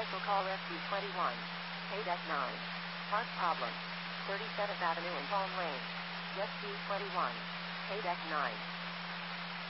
Commercial call SB21. Paydeck 9. Park problem. 37th Avenue in Palm Range. SB21. Paydeck 9.